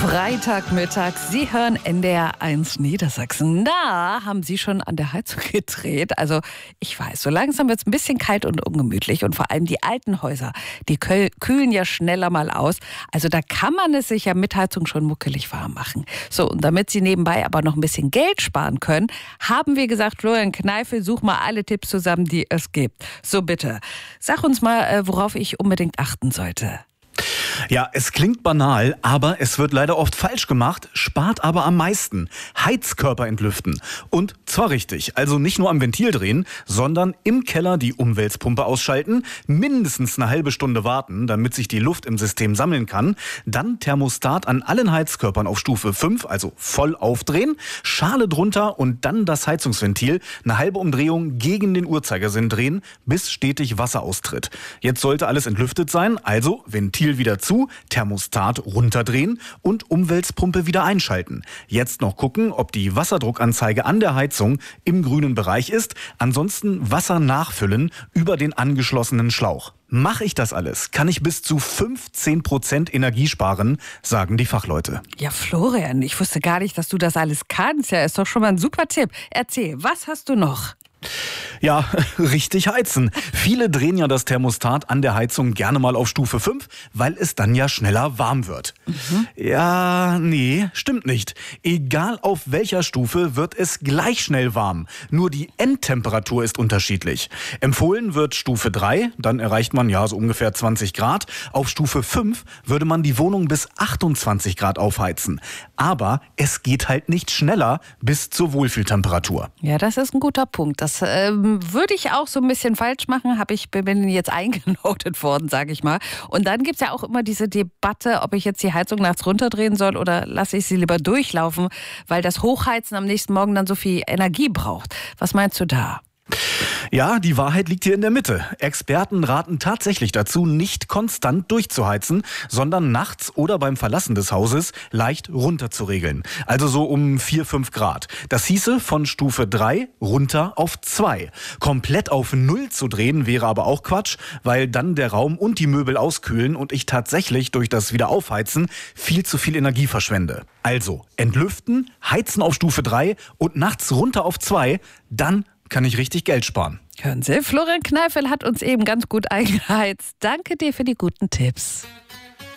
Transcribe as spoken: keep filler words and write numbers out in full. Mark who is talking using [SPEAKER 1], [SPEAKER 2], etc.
[SPEAKER 1] Freitagmittag, Sie hören N D R eins Niedersachsen. Da haben Sie schon an der Heizung gedreht. Also ich weiß, so langsam wird es ein bisschen kalt und ungemütlich. Und vor allem die alten Häuser, die kühlen ja schneller mal aus. Also da kann man es sich ja mit Heizung schon muckelig warm machen. So, und damit Sie nebenbei aber noch ein bisschen Geld sparen können, haben wir gesagt, Florian Kneifel, such mal alle Tipps zusammen, die es gibt. So bitte, sag uns mal, worauf ich unbedingt achten sollte.
[SPEAKER 2] Ja, es klingt banal, aber es wird leider oft falsch gemacht, spart aber am meisten. Heizkörper entlüften. Und zwar richtig, also nicht nur am Ventil drehen, sondern im Keller die Umwälzpumpe ausschalten, mindestens eine halbe Stunde warten, damit sich die Luft im System sammeln kann, dann Thermostat an allen Heizkörpern auf Stufe fünf, also voll aufdrehen, Schale drunter und dann das Heizungsventil eine halbe Umdrehung gegen den Uhrzeigersinn drehen, bis stetig Wasser austritt. Jetzt sollte alles entlüftet sein, also Ventil wieder zu, Thermostat runterdrehen und Umwälzpumpe wieder einschalten. Jetzt noch gucken, ob die Wasserdruckanzeige an der Heizung im grünen Bereich ist. Ansonsten Wasser nachfüllen über den angeschlossenen Schlauch. Mache ich das alles, kann ich bis zu fünfzehn Prozent Energie sparen, sagen die Fachleute.
[SPEAKER 1] Ja, Florian, ich wusste gar nicht, dass du das alles kannst. Ja, ist doch schon mal ein super Tipp. Erzähl, was hast du noch?
[SPEAKER 2] Ja, richtig heizen. Viele drehen ja das Thermostat an der Heizung gerne mal auf Stufe fünf, weil es dann ja schneller warm wird. Mhm. Ja, nee, stimmt nicht. Egal auf welcher Stufe wird es gleich schnell warm. Nur die Endtemperatur ist unterschiedlich. Empfohlen wird Stufe drei, dann erreicht man ja so ungefähr zwanzig Grad. Auf Stufe fünf würde man die Wohnung bis achtundzwanzig Grad aufheizen. Aber es geht halt nicht schneller bis zur Wohlfühltemperatur.
[SPEAKER 1] Ja, das ist ein guter Punkt. Das ähm, würde ich auch so ein bisschen falsch machen, habe ich bin jetzt eingenotet worden, sage ich mal. Und dann gibt es ja auch immer diese Debatte, ob ich jetzt die Heizung nachts runterdrehen soll oder lasse ich sie lieber durchlaufen, weil das Hochheizen am nächsten Morgen dann so viel Energie braucht. Was meinst du da?
[SPEAKER 2] Ja, die Wahrheit liegt hier in der Mitte. Experten raten tatsächlich dazu, nicht konstant durchzuheizen, sondern nachts oder beim Verlassen des Hauses leicht runter zu regeln. Also so um vier, fünf Grad. Das hieße von Stufe drei runter auf zwei. Komplett auf null zu drehen wäre aber auch Quatsch, weil dann der Raum und die Möbel auskühlen und ich tatsächlich durch das Wiederaufheizen viel zu viel Energie verschwende. Also entlüften, heizen auf Stufe drei und nachts runter auf zwei, dann kann ich richtig Geld sparen.
[SPEAKER 1] Hören Sie, Florian Kneifel hat uns eben ganz gut eingeheizt. Danke dir für die guten Tipps.